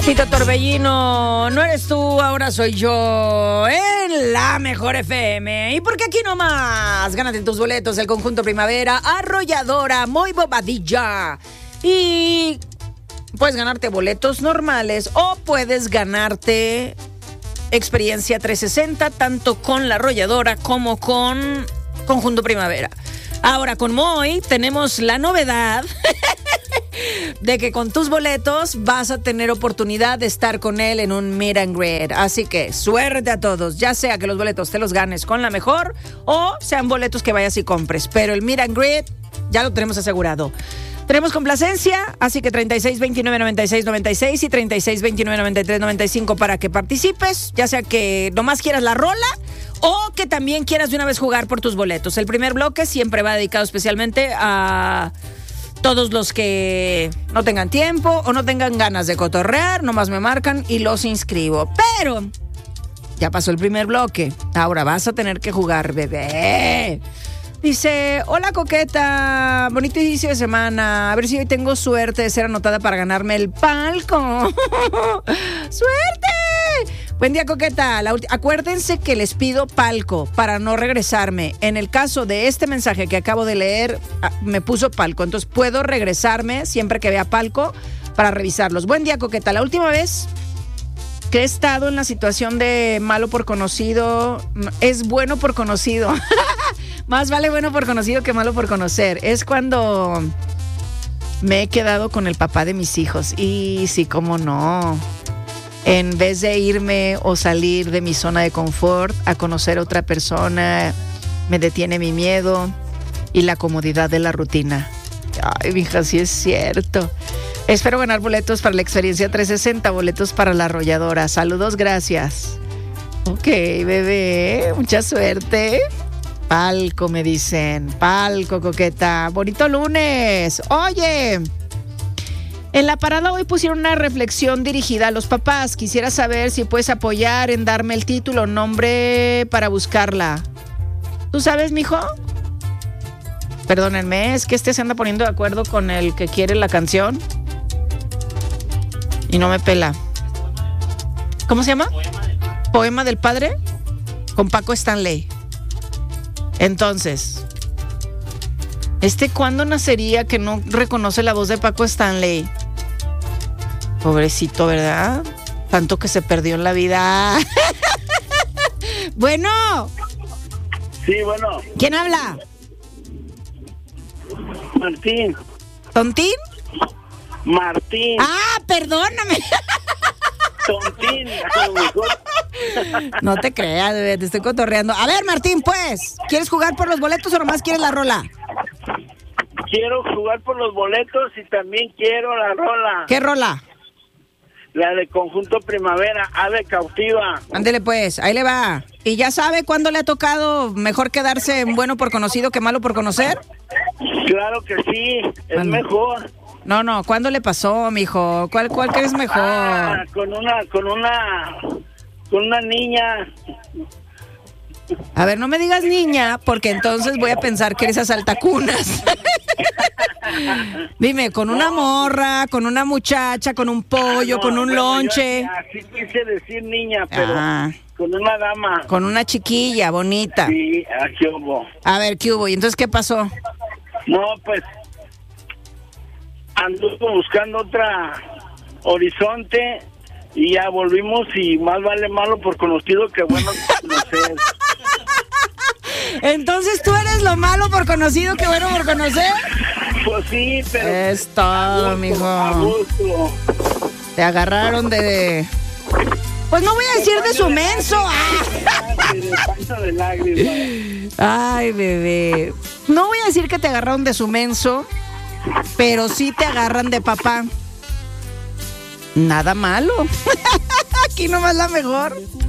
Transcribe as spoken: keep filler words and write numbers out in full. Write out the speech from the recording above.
Tito Torbellino, no eres tú, ahora soy yo, en la mejor F M. Y porque aquí nomás, gánate tus boletos del conjunto Primavera, Arrolladora, muy bobadilla. Y puedes ganarte boletos normales o puedes ganarte experiencia trescientos sesenta, tanto con la Arrolladora como con conjunto Primavera. Ahora, con Moy tenemos la novedad de que con tus boletos vas a tener oportunidad de estar con él en un meet and greet. Así que suerte a todos, ya sea que los boletos te los ganes con la mejor o sean boletos que vayas y compres. Pero el meet and greet ya lo tenemos asegurado. Tenemos complacencia, así que treinta y seis veintinueve noventa y seis noventa y seis y treinta y seis veintinueve noventa y tres noventa y cinco para que participes, ya sea que nomás quieras la rola o que también quieras de una vez jugar por tus boletos. El primer bloque siempre va dedicado especialmente a todos los que no tengan tiempo o no tengan ganas de cotorrear, nomás me marcan y los inscribo. Pero ya pasó el primer bloque, ahora vas a tener que jugar, bebé. Dice, hola coqueta, bonito inicio de semana, a ver si hoy tengo suerte de ser anotada para ganarme el palco. ¡Suerte! Buen día coqueta, La ulti- acuérdense que les pido palco para no regresarme. En el caso de este mensaje que acabo de leer, me puso palco, entonces puedo regresarme siempre que vea palco para revisarlos. Buen día coqueta, la última vez que he estado en la situación de malo por conocido, es bueno por conocido. Más vale bueno por conocido que malo por conocer. Es cuando me he quedado con el papá de mis hijos. Y sí, cómo no. En vez de irme o salir de mi zona de confort a conocer a otra persona, me detiene mi miedo y la comodidad de la rutina. Ay, mija, sí es cierto. Espero ganar boletos para la experiencia trescientos sesenta, boletos para la Arrolladora. Saludos, gracias. Ok, bebé, mucha suerte. Palco, me dicen. Palco, coqueta. Bonito lunes. Oye, en la parada hoy pusieron una reflexión dirigida a los papás. Quisiera saber si puedes apoyar en darme el título, nombre para buscarla. ¿Tú sabes, mijo? Perdónenme, es que este se anda poniendo de acuerdo con el que quiere la canción y no me pela. ¿Cómo se llama? Poema del Padre, con Paco Stanley. Entonces, ¿este cuándo nacería que no reconoce la voz de Paco Stanley? Pobrecito, ¿verdad? Tanto que se perdió en la vida. Bueno. Sí, bueno. ¿Quién habla? Martín. ¿Tontín? Martín. Ah, perdóname. Tontín, a lo mejor. No te creas, bebé, te estoy cotorreando. A ver, Martín, pues, ¿quieres jugar por los boletos o nomás quieres la rola? Quiero jugar por los boletos y también quiero la rola. ¿Qué rola? La de Conjunto Primavera, Ave Cautiva. Ándele pues, ahí le va. ¿Y ya sabe cuándo le ha tocado mejor quedarse en bueno por conocido que malo por conocer? Claro que sí, es ¿Cuándo? mejor. No, no, ¿cuándo le pasó, mijo? ¿Cuál, cuál crees mejor? Ah, con una, con una, con una niña. A ver, no me digas niña, porque entonces voy a pensar que eres asaltacunas. Dime, con una morra, con una muchacha, con un pollo, Ah, no, con un bueno, lonche. yo así quise decir niña, pero Ah. con una dama. Con una chiquilla bonita. Sí, aquí hubo. A ver, ¿qué hubo? ¿Y entonces qué pasó? No, pues anduvo buscando otra horizonte y ya volvimos y más vale malo por conocido que bueno por conocer. Entonces tú eres lo malo por conocido que bueno por conocer. Pues sí, pero Es todo, mijo. a gusto. Te agarraron de... Pues no voy a decir de su menso. Ah. De panza de lágrimas. Ay, bebé. No voy a decir que te agarraron de su menso, pero sí te agarran de papá. Nada malo. Aquí nomás la mejor.